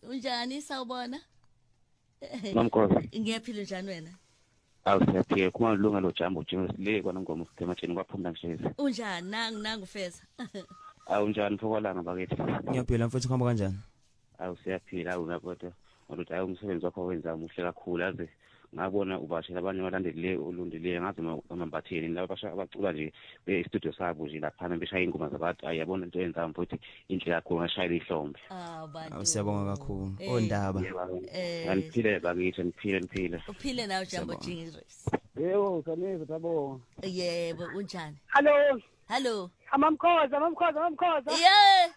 Unjani sawubona? Mamkhosi. Ngiyaphila njani wena? Awusiyaphila kuma lunga lo jambo James le kwanongoma usematsheni kwaphumla ngishezi. Unjani nangu Feza? Awunjani fokwalanga bakithi? Ngiyaphila mfethu khamba kanjani? Awusiyaphila awunaphoto. Ngokuthi ayi umsebenzi wakho wenza muhle kakhulu aze ngabona ubashela abanye abalandeli olundileyo ngazi amambatheni laba abacula nje be-studio sabo nje lapha beshaya ingoma zabantu ayabona into yenza mfowethu inhle kakhulu ngashayela ihlombe. Bantu. Siyabonga kakhulu. Ondaba. Ngiphile bakithi ngiphile. Uphile nawe Jambo Jingles. Yebo saneze tabo. Yebo unjani? Hello. Amamkhoza. Yeah.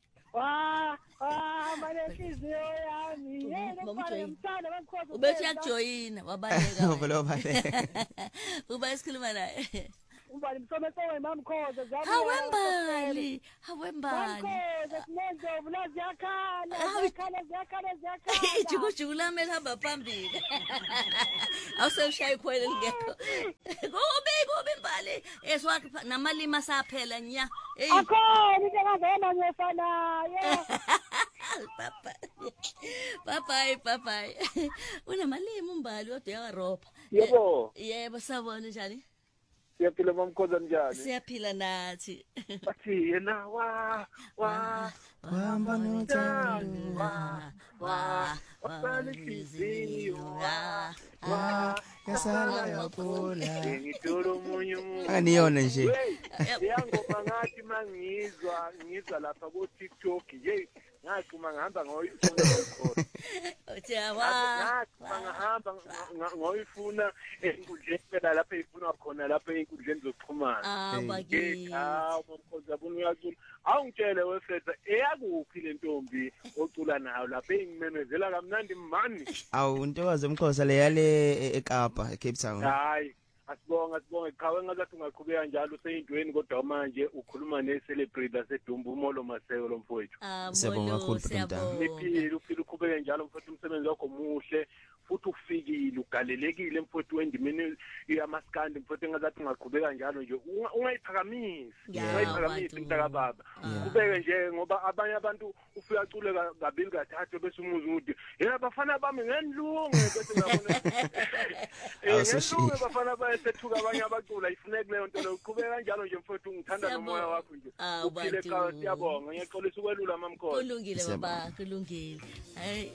Manenhliziyo yami. Ubethi yakujoyina wabaleka. Wabaleka. Uba isikhuluma naye. Umbali msomeso wemamkhoza zami. Hawembali. Mamkhoza sinezo bulazi yakhala. Ijukujuku lami elihamba phambili. Awuseshaya ikhwele lingekho. Kubi mbali. Eswakhe namalimi asaphela nya. Akhona into engazena ngefanayo. Bye. Unamalimi umbali kodwa yakarobha. Yebo sabona njani? Siyaphila mamkhoza njani? Siyaphila nathi. Bathi yena Wamba nothando. Wasanhliziyo Yasala yakula. ngitolo umunye Aniyona nje. Yangoma ngathi mangizwa lapha ku TikTok ngathi ngihamba ngoyifuna ngokho. Ngahamba ngoyifuna enkundleni phela lapha ifuna khona lapha enkundleni zokuxhumana. Bakithi. Mamkhoza bona uyacula. Awungitshele wefetha eyakuphi le ntombi ocula nayo lapha engimemezela kamnandi mani. Awu intokazi emkhosa le yale eKapa eCape Town. Hayi asibonga qhawe ngathi ungaqhubeka njalo seyintweni kodwa manje ukhuluma ne-celebrity lasedumbu uMolo Maseko lo mfowethu. Siyabonga kakhulu Mntana. Niphile uqhubeke njalo mfowethu umsebenzi wakho muhle futhi ufikile ugalelekile mfowethu wendimeni yamaskandi mfowethu engazathi ungaqhubeka njalo nje ungayiphakamisi mntaka baba kubeke nje ngoba abanye abantu ufika acule kabili kathathu bese umuzi ukuthi yena bafana bami ngenilunge bese ngabona ngenilunge bafana bayesethuka abanye abacula ifuneka leyo nto leyo uqhubeka njalo nje mfowethu ngithanda nomoya wakho nje uphile ekhaya siyabonga ngiyaxolisa ukwelula mamkhosi kulungile baba kulungile hayi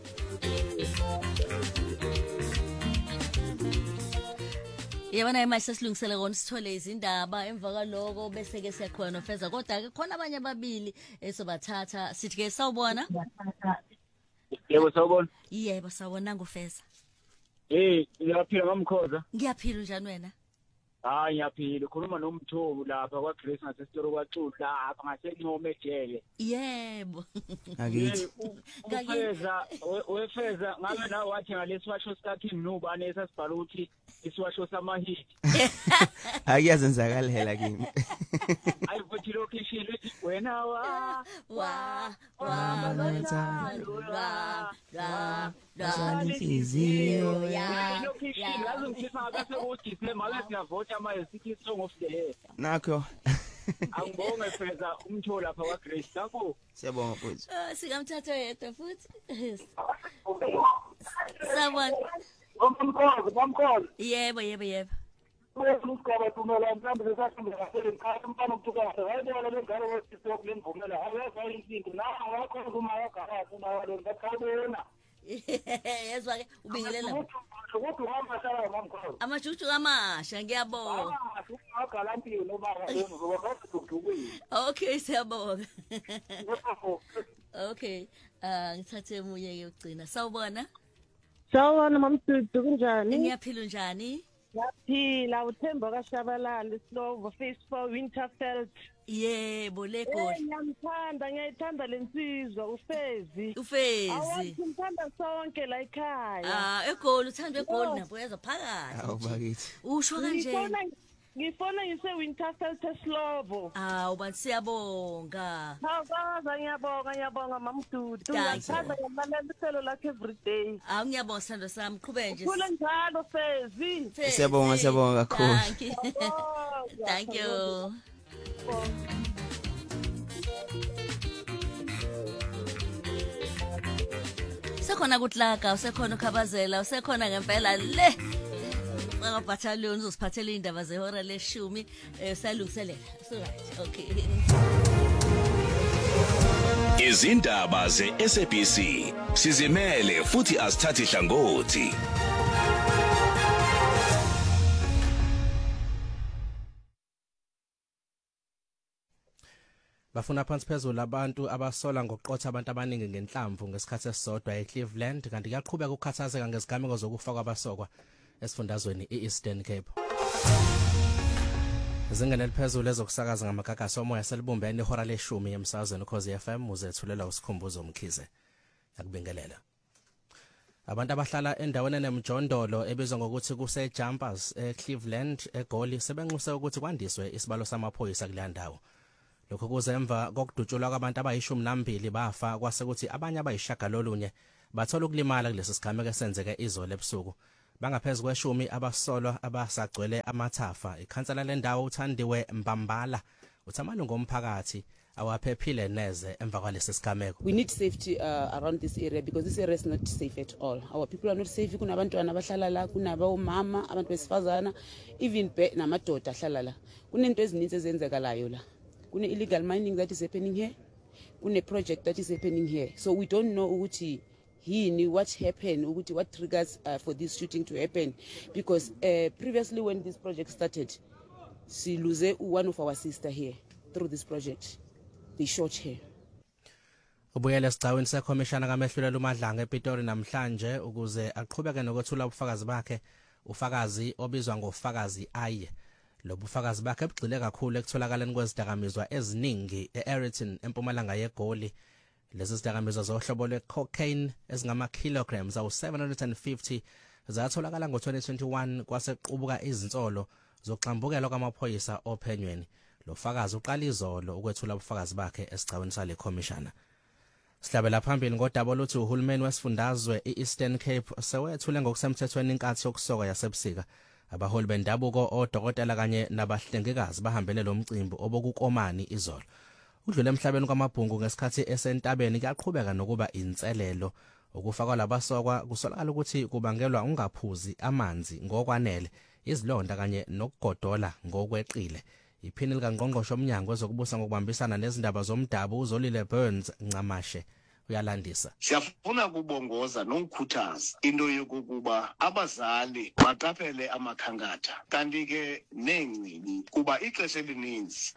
yabona imali sesilungisele kona sithole izindaba emva kaloko bese ke siyakhona nofeza kodwa ke khona abanye ababili esobathatha sithi ke sawubona Yebo sawubona. yebo sawubona ngufeza Ngiyaphila mamkhoza. ngiyaphila njani wena Hayi ngiyaphila ukhuluma nomthobu lapha kwa Grace ngasesitoro kwacula lapha ngaseNcome ejele. yebo Akithi. Wefeza ngabe nawe wathi ngalesiwasho sikaKing Nubane esasibhala ukuthi isiwasho samahit. Akuyazenzakalela kimi. Ayi futhi lokho ishilo ethi wena Inhliziyo lokho ishilo yazi ngifisa ngase ukuthi manje siyavota manje sithi song of the year. Nakho. Angibonge Feza umtho lapha kwa Grace nakho. Siyabonga mfowethu. sikamthatha yedwa futhi sawubona Mamkhoza yebo Usigaba thumela mhlambe sesahamba ngasekhaya umfana ukuthukasa wayibona lengalo weTikTok lengivumela awezwa inkingi nawe wakho kuma yagarazi nawe ngakhabona yezwa ke ubingelela ukuthi uhamba shala mamkhoza amajuju amasha ngiyabonga agalantiwe nobaba yena ngoba kakududukwini okay siyabonga okay ngithathe umunye ke ugcina sawubona Sawubona mamdudu kunjani? ngiyaphila njani Yaphila uThemba kaShabalala Slovo Face for Winterfeld. yebo legoli Ngiyayithanda lensizwa ufezi. Ngithanda sonke la ekhaya. egoli uthanda egoli nabo yeza phakathi Awu bakithi. usho kanje Ngifona Winterfeld Slovo. bantu siyabonga Ngiyabonga mamdudu. Ngiyathanda ngamalela lakhe every day. ngiyabonga sithando sami qhubeke nje Khule njalo fezi. Siyabonga kakhulu. Thank you Usekhona kuhlaga, usekhona ukhabazela, usekhona ngempela le. Anga battalion uzosiphathela indaba zehora leshumi sayalungiselela. So right. Okay. Izindaba ze-SABC sizimele futhi asithathi hlangothi. Bafuna phansi phezulu abantu abasola ngokuqotha abantu abaningi ngenhlamvu ngesikhathi esisodwa eCleveland kanti kuyaqhubeka ukukhathazeka ngezigameko zokufa kwabasokwa esifundazweni iEastern Cape. Zingane eliphezulu ezokusakaza ngamagagasi omoya selibumbene ihora leshumi emsazweni Ukhozi FM uzethulela usikhumbuzo Mkhize. Yakubingelela. Abantu abahlala endaweni enemjondolo ebizwa ngokuthi kuse Jumpers eCleveland eGoli sebenxuse ukuthi kwandiswe isibalo samaphoyisa kule ndawo. Lokho kuzemva kokudutshulwa kwabantu abayi12 bafa kwase kuthi abanye abayishagalolunye bathola ukulimala kulesi sigameko esenzeke izolo ebusuku. Bangaphezulu kweshumi abasolwa abasagcwele amathafa. Ikhansela lendawo uThandiwe Mbambala uthamalungu omphakathi awaphephile neze emva kwalesi sigameko. We need safety around this area because this area is not safe at all. Our people are not safe. Kunabantwana abahlala la, kunabomama, abantu besifazana, even namadoda ahlala la. Kunento ezininzi ezenzekalayo la. Kune illegal mining that is happening here. Kune project that is happening here. So we don't know ukuthi yini what happened, ukuthi what triggers for this shooting to happen, because previously when this project started, she lose one of our sister here through this project. They shot her. Ubuyele sigcaweni sekhomishana kaMehlulelo uMadlanga ePitori namhlanje ukuze aqhubeke nokwethula ubufakazi bakhe, ufakazi obizwa ngofakazi aye. Lobufakazi bakhe bugxile kakhulu ekutholakaleni kwezidakamizwa eziningi eArrington empumalanga yeGoli. Lezi zidakamizwa zohlobo lwecocaine ezingama kilograms awu750 zatholakala ngo2021 kwasequbuka izinsolo zokuxambukela kwamaphoyisa ophenyweni. Lofakazi uqala izolo ukwethula ubufakazi bakhe esigcaweni sale commissioner. Sihlabela phambili ngodaba oluthi uhulumeni wesifundazwe iEastern Cape sewethule ngokusemthethweni inkathi yokusoka yasebusika. Abaholi bendabuko odokotela kanye nabahlengikazi bahambele lo mcimbi obokukomani izolo. Udlule emhlabeni kwamabhungu ngesikhathi esentabeni kuyaqhubeka nokuba inselelo. Ukufakwa labasokwa kusolakala ukuthi kubangelwa ungaphuzi amanzi ngokwanele, izilonda kanye nokugodola ngokweqile. Iphini likaNgqongqoshe omnyango wezokubusa ngokubambisana nezindaba zomdabu uZolile Burns Ncamashe uyalandisa. Siyafuna kubongoza nokukhuthaza into yokuba abazali baqaphele amakhankatha kanti ke nengcibi kuba ixesha elininzi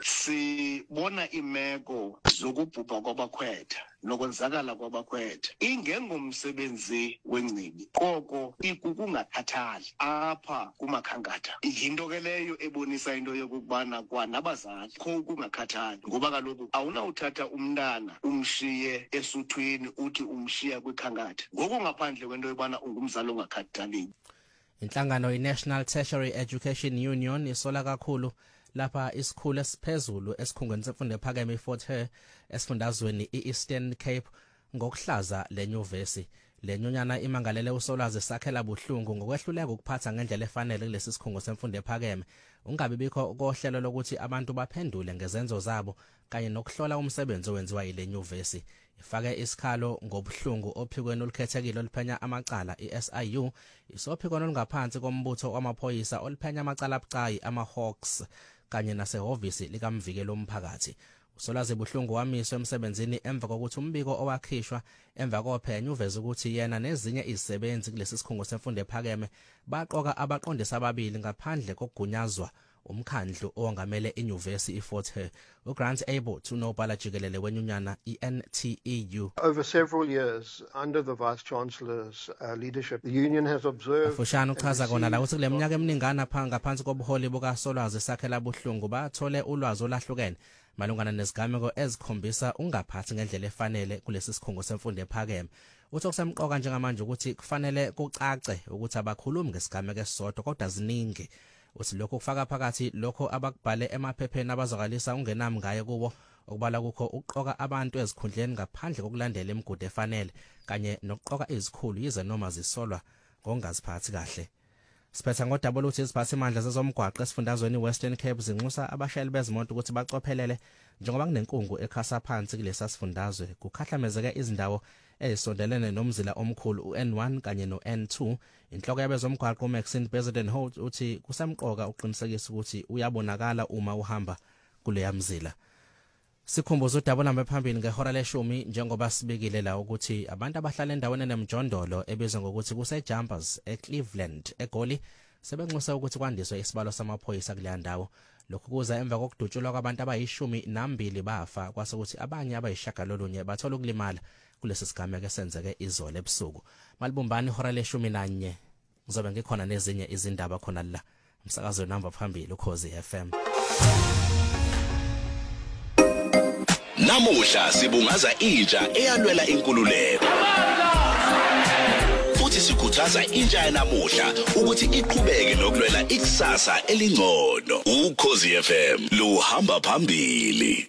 sibona imeko zokubhubha kwabakhwetha nokwenzakala kwabakhwetha ingengomsebenzi wengcibi koko ikukungakhathali apha kumakhankatha. Yinto ke leyo ebonisa into yokubana kwanabazali kho ukungakhathali ngoba kaloku awunawuthatha umntana umshiye esuthwini uthi umshiya kwikhankatha ngokungaphandle kwento yobana ungumzali ongakhathali. Inhlangano iNational Tertiary Education Union isola kakhulu lapha isikhulu esiphezulu esikhungweni semfundo ephakeme eFort Hare esifundazweni iEastern Cape ngokuhlaza lenyuvesi. Lenyunyana imangalele uSolwazi sakhela buhlungu ngokwehluleka ukuphatha ngendlela efanele kulesi sikhungo semfundo ephakeme. Ungabe bikho kohlelo lokuthi abantu baphendule ngezenzo zabo kanye nokuhlola umsebenzi owenziwa yile nyuvesi. Ifake isikhalo ngobuhlungu ophikweni olukhethekile oluphenya amacala iSIU, isophikweni olungaphansi kombutho wamaphoyisa oluphenya amacala abucayi amaHawks kanye nasehhovisi likamvikeli womphakathi. Usolwazi buhlungu wamiswe emsebenzini emva kokuthi umbiko owakhishwa emva kophenyo uveza ukuthi yena nezinye izisebenzi kulesi sikhungo semfundo ephakeme baqoka abaqondisi ababili ngaphandle kokugunyazwa umkhandlu owangamele inyuvesi iFort Hare. uGrant Abel unobhala jikelele wenyunyana iNTEU. Over several years under the Vice Chancellor's leadership, the union has observed. Fushana uchaza kona la ukuthi kule minyaka eminingana ngaphansi kobuholi bukaSolwazi sakhela buhlungu bathole ulwazi olahlukene malungana nezigameko ezikhombisa ungaphathi ngendlela efanele kulesi sikhungo semfundo ephakeme. Uthi okusemqoka njengamanje ukuthi kufanele kucace ukuthi abakhulumi ngesigameko esisodwa kodwa ziningi. Uthi lokho kufaka phakathi lokho abakubhale emaphepheni abazakalisa ungenami ngaye kubo okubala kukho ukuqoka abantu ezikhundleni ngaphandle kokulandela imigudu efanele kanye nokuqoka izikhulu yize noma zisolwa ngongaziphathi kahle. Siphetha ngodaba oluthi iziphathimandla zezomgwaqo esifundazweni Western Cape zinxusa abashayeli bezimoto ukuthi bacophelele njengoba kunenkungu ekhasa phansi kulesa sifundazwe kukhahlamezeke izindawo ezisondelene nomzila omkhulu uN1 kanye noN2. Inhloko yabezomgwaqo Maxine President Holt uthi kusemqoka uqinisekisa ukuthi uyabonakala uma uhamba kuleya mzila. Sikhumbuza udaba namba phambili ngehora leshumi njengoba sibekile la ukuthi abantu abahlala endaweni enemjondolo ebizwa ngokuthi kuse Jumpers eCleveland eGoli sebenxusa ukuthi kwandiswe isibalo samaphoyisa kuleya ndawo. Lokhu kuza emva kokudutshulwa kwabantu abayi12 bafa kwase ukuthi abanye abayishagalolunye bathola ukulimala kulesi sigameko esenzeke izolo ebusuku. Malibumbani ihora le-11 ngizobe ngikhona nezinye izindaba khona la umsakazo namba phambili uKhosi FM. Namuhla sibungaza intsha eyalwela inkululeko. Futhi sikhuthaza intsha yanamuhla ukuthi iqhubeke nokulwela ikusasa elingcono. uKhosi FM luhamba phambili.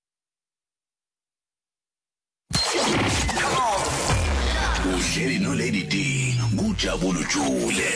Uhleli no Lady D kujabula ujule.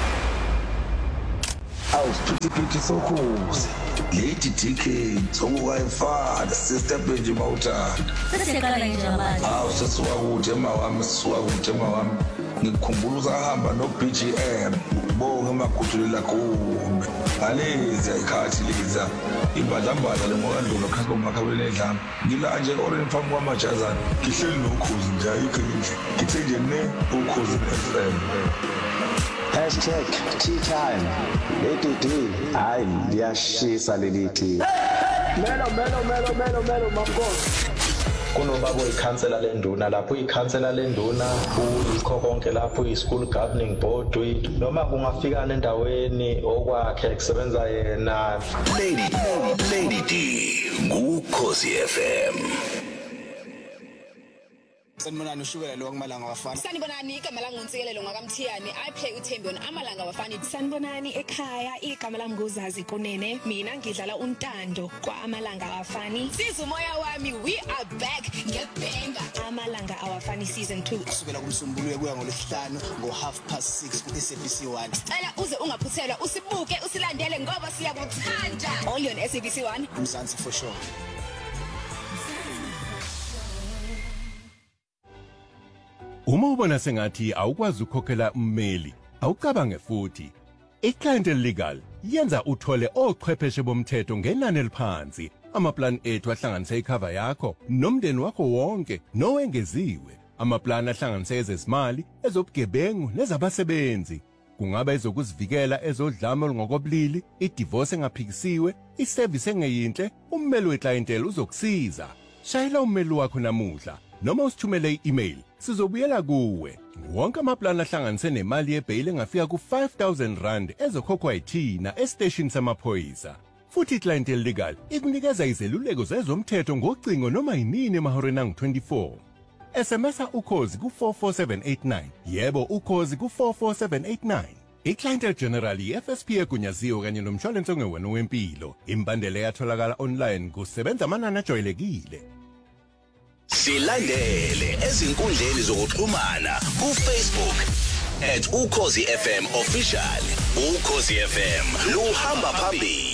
Awusiphithiphithi sokhuzi Lady DK Tsomuka emfana Sister Benji Mawuthanda Sesekala njabani sesiwa kude emawami ngikukhumbula usahamba no BGM bonke emagudulela kume ngalezi ayikhathi leza ibadlambala lemoyandlo khakho makhabele edlama ngila nje orange farm kwamajazana ngihleli nokhozi nje ayikho nje ngithe nje ne ukhozi FM #tea time Lady D hayi liyashisa lelithi melo mamkhosi kunobaba ikhansela lenduna lapho ikhansela lenduna uyikho konke lapho i-school governing board noma kungafikana endaweni okwakhe kusebenza yena Lady D kuKhosi FM. Sanibonani ushukela lo kwamalanga wafana. Sanibonani igama lami nguNtsikelelo ngakaMthiyane. I play uThembi on amalanga wafana. Sanibonani ekhaya igama lami nguZazi Kunene. Mina ngidlala uNtando kwa amalanga awafani. Siza umoya wami we are back ngebhenga. Amalanga awafani season 2. Kusukela kuMsombuluko kuya ngoLwesihlanu ngo6:30 ku-SABC 1. Cela uze ungaphuthelwa usibuke usilandele ngoba siyakuthanda. Only on SABC 1. Mzansi for sure. Uma ubona sengathi awukwazi ukukhokhela ummeli, awucabange futhi. iClientele Legal yenza uthole ochwepheshe bomthetho ngenani eliphansi. Amaplan ethu ahlanganisa icover yakho nomndeni wakho wonke nowengeziwe. Amaplan ahlanganisa ezezimali, ezobugebengu nezabasebenzi. Kungaba ezokuzivikela ezodlame olungokobulili, idivorce engaphikisiwe, iservice engeyinhle, ummeli weClientele uzokusiza. Shayela ummeli wakho namuhla noma usithumele i-email. Sizobuyela kuwe. Wonke amaplan ahlanganise nemali yebail engafika ku-R5,000 ezokhokhwa yithina estation samaphoyisa. Futhi iClientele Legal ikunikeza izeluleko zezomthetho ngocingo noma yinini emahoreni angu-24. SMSa uKhozi ku44789. Yebo uKhozi ku44789. iClientele General FSP egunyaziwe kanye nomshwalense ongewona wempilo. Imbandela yatholakala online kusebenza amanani ajwayelekile. Silandele ezinkundleni zokuxhumana kuFacebook @uKhosi FM official. uKhosi FM luhamba phambili.